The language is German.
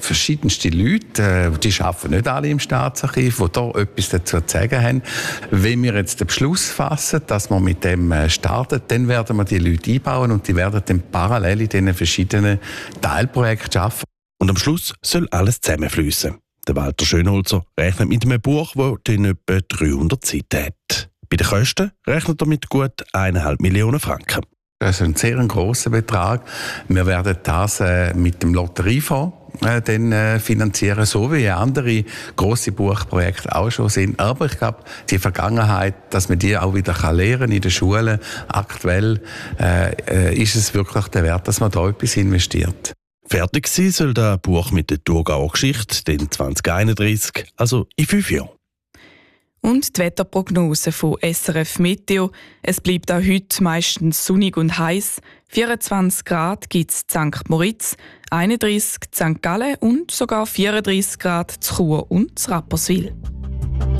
verschiedenste Leute, die arbeiten nicht alle im Staatsarchiv, die da etwas dazu zu sagen haben. Wenn wir jetzt den Beschluss fassen, dass wir mit dem starten, dann werden wir die Leute einbauen und die werden dann parallel in diesen verschiedenen Teilprojekten arbeiten. Und am Schluss soll alles zusammenfliessen. Der Walter Schönholzer rechnet mit einem Buch, das in etwa 300 Seiten hat. Bei den Kosten rechnet er mit gut 1,5 Millionen Franken. Das ist ein sehr grosser Betrag. Wir werden das mit dem Lotteriefonds finanzieren, so wie andere grosse Buchprojekte auch schon sind. Aber ich glaube, die Vergangenheit, dass man die auch wieder lernen in den Schulen, aktuell ist es wirklich der Wert, dass man da etwas investiert. Fertig sein soll das Buch mit der Thurgauer Geschichte dann 2031, also in 5 Jahren. Und die Wetterprognose von SRF Meteo. Es bleibt auch heute meistens sonnig und heiß. 24 Grad gibt es in St. Moritz, 31 in St. Gallen und sogar 34 Grad in Chur und Rapperswil.